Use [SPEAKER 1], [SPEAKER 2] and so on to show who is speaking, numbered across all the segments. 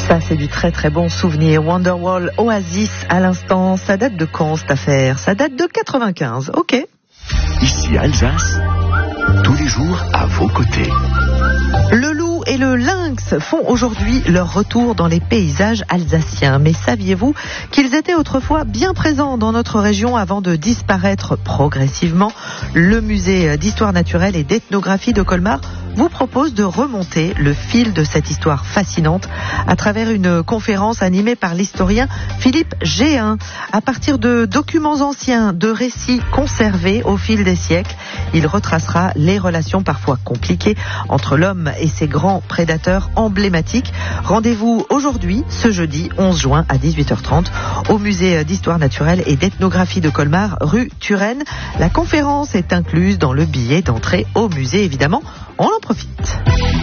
[SPEAKER 1] Ça, c'est du très très bon souvenir. Wonderwall, Oasis à l'instant. Ça date de quand cette affaire? Ça date de 95. Ok.
[SPEAKER 2] Ici Alsace, tous les jours à vos côtés.
[SPEAKER 1] Le loup et le lynx font aujourd'hui leur retour dans les paysages alsaciens. Mais saviez-vous qu'ils étaient autrefois bien présents dans notre région avant de disparaître progressivement? Le musée d'histoire naturelle et d'ethnographie de Colmar vous propose de remonter le fil de cette histoire fascinante à travers une conférence animée par l'historien Philippe Géhin. À partir de documents anciens, de récits conservés au fil des siècles, il retracera les relations parfois compliquées entre l'homme et ses grands prédateurs emblématiques. Rendez-vous aujourd'hui, ce jeudi 11 juin à 18h30 au musée d'histoire naturelle et d'ethnographie de Colmar, rue Turenne. La conférence est incluse dans le billet d'entrée au musée, évidemment. On en profite.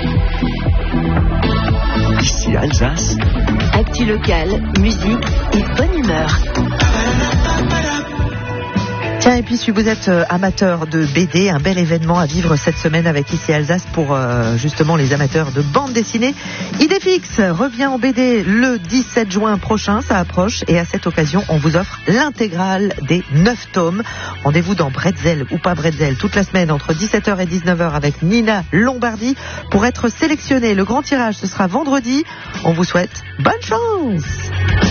[SPEAKER 2] Ici Alsace,
[SPEAKER 3] actu locale, musique et bonne humeur.
[SPEAKER 1] Tiens, et puis si vous êtes amateur de BD, un bel événement à vivre cette semaine avec Ici Alsace pour justement les amateurs de bande dessinée. Idéfix revient en BD le 17 juin prochain, ça approche, et à cette occasion, on vous offre l'intégrale des 9 tomes. Rendez-vous dans Bretzel ou pas Bretzel toute la semaine entre 17h et 19h avec Nina Lombardi pour être sélectionné. Le grand tirage, ce sera vendredi. On vous souhaite bonne chance.